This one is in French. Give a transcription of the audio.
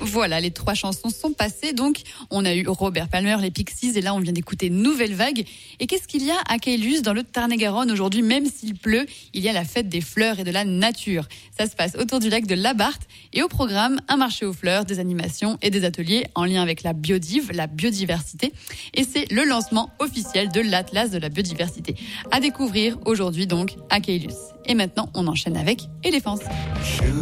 Voilà, les 3 chansons sont passées. Donc, on a eu Robert Palmer, les Pixies, et là, on vient d'écouter Nouvelle Vague. Et qu'est-ce qu'il y a à Caylus, dans le Tarn-et-Garonne, aujourd'hui, même s'il pleut, il y a la fête des fleurs et de la nature. Ça se passe autour du lac de Labarthe. Et au programme, un marché aux fleurs, des animations et des ateliers en lien avec la biodive, la biodiversité. Et c'est le lancement officiel de l'Atlas de la biodiversité. À découvrir aujourd'hui, donc, à Caylus. Et maintenant, on enchaîne avec Éléphance.